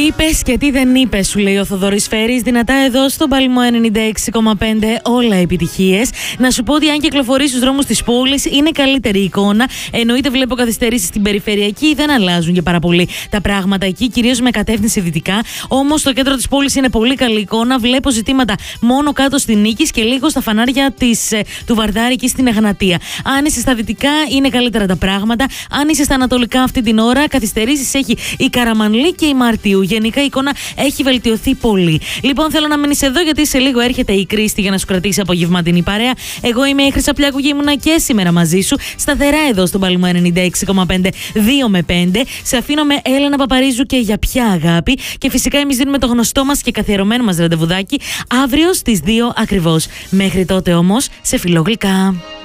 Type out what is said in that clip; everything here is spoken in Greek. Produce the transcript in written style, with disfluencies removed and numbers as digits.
είπες και τι δεν είπες, σου λέει ο Θοδωρής Φέρης. Δυνατά εδώ στον Παλμό 96,5, όλα επιτυχίες. Να σου πω ότι αν κυκλοφορείς στους δρόμους της πόλης, είναι καλύτερη εικόνα. Εννοείται, βλέπω καθυστερήσεις στην περιφερειακή, δεν αλλάζουν και πάρα πολύ τα πράγματα εκεί, κυρίως με κατεύθυνση δυτικά. Όμως στο κέντρο της πόλης είναι πολύ καλή εικόνα. Βλέπω ζητήματα μόνο κάτω στη Νίκης και λίγο στα φανάρια του Βαρδάρη εκεί στην Εγνατία. Αν είσαι στα δυτικά, είναι καλύτερα τα πράγματα. Αν είσαι στα ανατολικά αυτή την ώρα, καθυστερήσεις έχει η Καραμανλή και η Μαρτίου. Γενικά η εικόνα έχει βελτιωθεί πολύ. Λοιπόν, θέλω να μείνεις εδώ γιατί σε λίγο έρχεται η Κρίστη για να σου κρατήσει απογευματινή παρέα. Εγώ είμαι η Χρυσαπλιάκου και ήμουνα και σήμερα μαζί σου, σταθερά εδώ στον Παλμό 96,5, 2 με 5. Σε αφήνω με Έλενα Παπαρίζου και Για Ποια Αγάπη. Και φυσικά εμείς δίνουμε το γνωστό μας και καθιερωμένο μας ραντεβουδάκι αύριο στις 2 ακριβώς. Μέχρι τότε όμως, σε φιλό γλυκά.